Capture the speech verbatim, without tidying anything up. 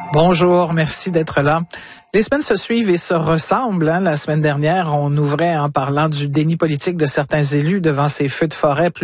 Bonjour, merci d'être là. Les semaines se suivent et se ressemblent. Hein. La semaine dernière, on ouvrait en parlant du déni politique de certains élus devant ces feux de forêt.